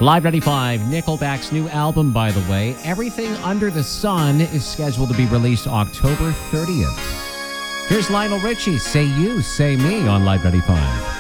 Live 95, Nickelback's new album, by the way, Everything Under the Sun, is scheduled to be released October 30th. Here's Lionel Richie, Say You, Say Me on Live 95.